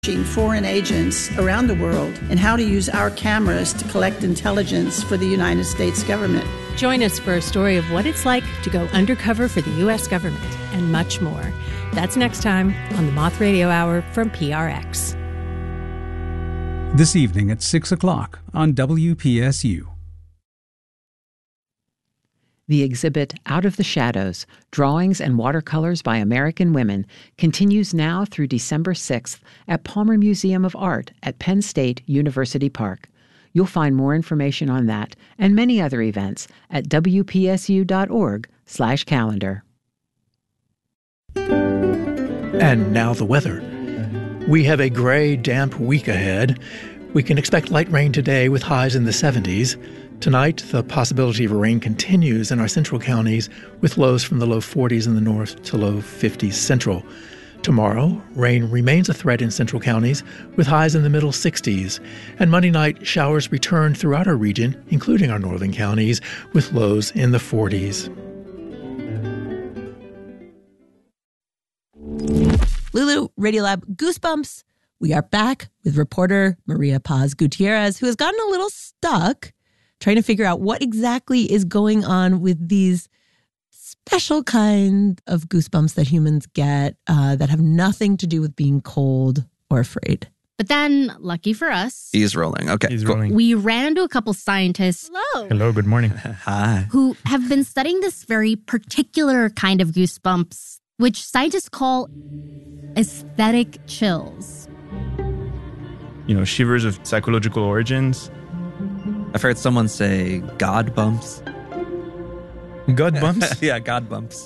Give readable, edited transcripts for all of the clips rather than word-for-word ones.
foreign agents around the world and how to use our cameras to collect intelligence for the United States government. Join us for a story of what it's like to go undercover for the U.S. government and much more. That's next time on the Moth Radio Hour from PRX. This evening at 6 o'clock on WPSU. The exhibit Out of the Shadows, Drawings and Watercolors by American Women continues now through December 6th at Palmer Museum of Art at Penn State University Park. You'll find more information on that and many other events at wpsu.org/calendar. And now the weather. We have a gray, damp week ahead. We can expect light rain today with highs in the 70s. Tonight, the possibility of rain continues in our central counties with lows from the low 40s in the north to low 50s central. Tomorrow, rain remains a threat in central counties with highs in the middle 60s. And Monday night, showers return throughout our region, including our northern counties, with lows in the 40s. Lulu, Radiolab Goosebumps. We are back with reporter Maria Paz Gutierrez, who has gotten a little stuck trying to figure out what exactly is going on with these special kind of goosebumps that humans get that have nothing to do with being cold or afraid. But then, lucky for us, he's rolling. Okay, he's cool. rolling. We ran into a couple scientists. Hello, good morning. Hi. Who have been studying this very particular kind of goosebumps, which scientists call aesthetic chills. You know, shivers of psychological origins. I've heard someone say God bumps. God bumps? Yeah, God bumps.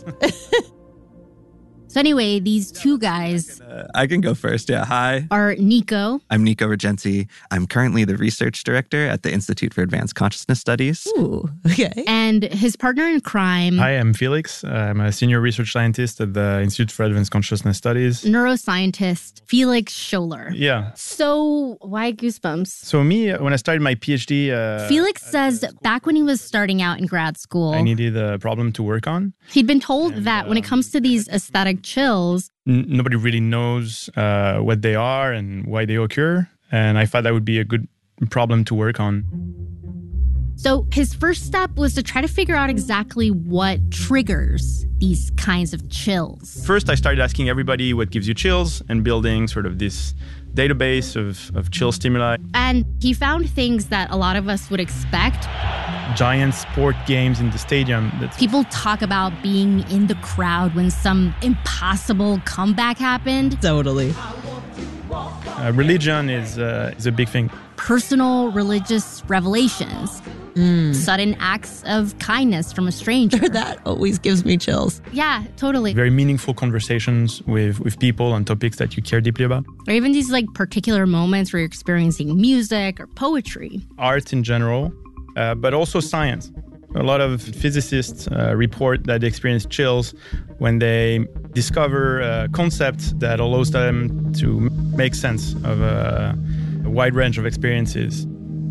So anyway, these two guys... I can go first, yeah. Hi. Are Nico. I'm Nico Regency. I'm currently the research director at the Institute for Advanced Consciousness Studies. Ooh, okay. And his partner in crime... Hi, I'm Felix. I'm a senior research scientist at the Institute for Advanced Consciousness Studies. Neuroscientist Felix Scholler. Yeah. So why Goosebumps? So me, when I started my PhD... Felix says back when he was starting out in grad school... I needed a problem to work on. He'd been told that when it comes to these aesthetic chills... Nobody really knows what they are and why they occur. And I thought that would be a good problem to work on. So his first step was to try to figure out exactly what triggers these kinds of chills. First, I started asking everybody what gives you chills and building sort of this database of chill stimuli. And he found things that a lot of us would expect. Giant sport games in the stadium. People talk about being in the crowd when some impossible comeback happened. Totally. Religion is a big thing. Personal religious revelations. Sudden acts of kindness from a stranger. That always gives me chills. Yeah, totally. Very meaningful conversations with people on topics that you care deeply about. Or even these like particular moments where you're experiencing music or poetry. Art in general, but also science. A lot of physicists report that they experience chills when they discover a concept that allows them to make sense of a wide range of experiences.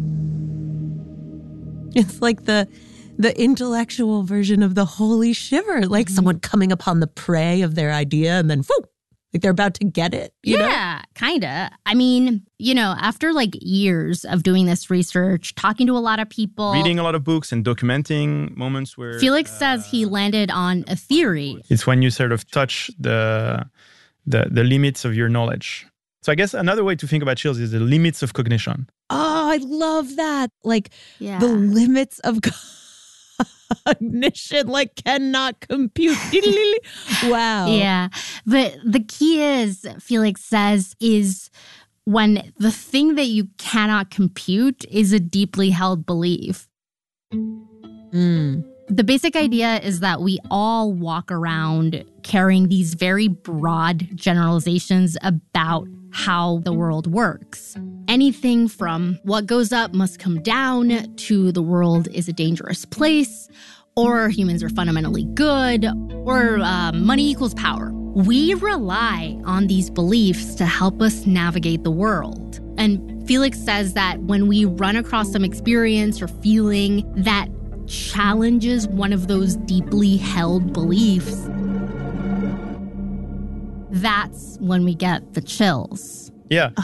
It's like the intellectual version of the holy shiver, like someone coming upon the prey of their idea and then, whoo, like they're about to get it. You know? Kind of. I mean, you know, after like years of doing this research, talking to a lot of people. Reading a lot of books and documenting moments where... Felix says he landed on a theory. It's when you sort of touch the limits of your knowledge. So I guess another way to think about chills is the limits of cognition. Oh, I love that. Like the limits of cognition, like cannot compute. Wow. Yeah. But the key is, Felix says, is when the thing that you cannot compute is a deeply held belief. The basic idea is that we all walk around carrying these very broad generalizations about how the world works. Anything from what goes up must come down to the world is a dangerous place, or humans are fundamentally good, or money equals power. We rely on these beliefs to help us navigate the world. And Felix says that when we run across some experience or feeling that challenges one of those deeply held beliefs, that's when we get the chills. Yeah.